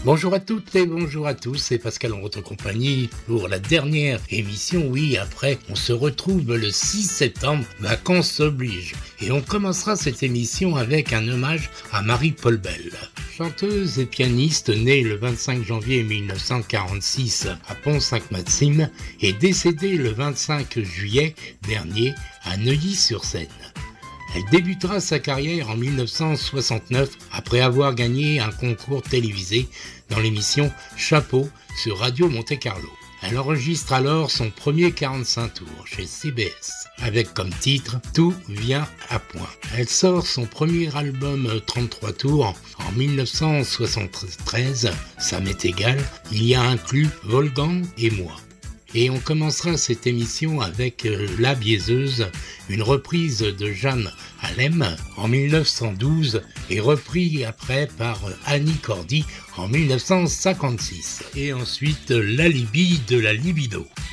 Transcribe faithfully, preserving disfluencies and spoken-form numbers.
Bonjour à toutes et bonjour à tous, c'est Pascal en votre compagnie pour la dernière émission. Oui, après, on se retrouve le six septembre, vacances oblige. Et on commencera cette émission avec un hommage à Marie-Paul Bell. Chanteuse et pianiste née le vingt-cinq janvier mille neuf cent quarante-six à Pont-Sainte-Maxime et décédée le vingt-cinq juillet dernier à Neuilly-sur-Seine. Elle débutera sa carrière en mille neuf cent soixante-neuf après avoir gagné un concours télévisé dans l'émission Chapeau sur Radio Monte-Carlo. Elle enregistre alors son premier quarante-cinq tours chez C B S avec comme titre « Tout vient à point ». Elle sort son premier album trente-trois tours en mille neuf cent soixante-treize, ça m'est égal, il y a inclus « Wolfgang et moi ». Et on commencera cette émission avec La Biaiseuse, une reprise de Jeanne Halem en mille neuf cent douze et repris après par Annie Cordy en mille neuf cent cinquante-six. Et ensuite L'alibi de la libido.